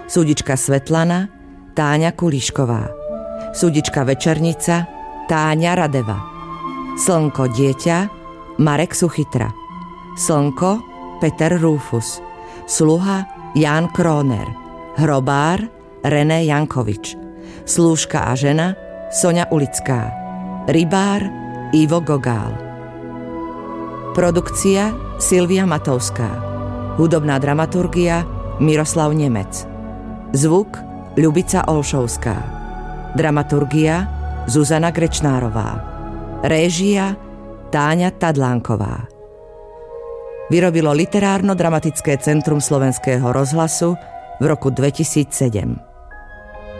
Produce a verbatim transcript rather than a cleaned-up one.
Súdička Svetlana Táňa Kulíšková, súdička Večernica Táňa Radeva, Slnko dieťa Marek Suchitra, Slnko Peter Rúfus, sluha Ján Króner, hrobár René Jankovič, slúžka a žena Soňa Ulická, rybár Ivo Gogál. Produkcia Silvia Matovská, hudobná dramaturgia Miroslav Nemec, zvuk Ľubica Olšovská, dramaturgia Zuzana Grečnárová, réžia Táňa Tadlánková. Vyrobilo Literárno-dramatické centrum Slovenského rozhlasu v roku dvetisícsedem.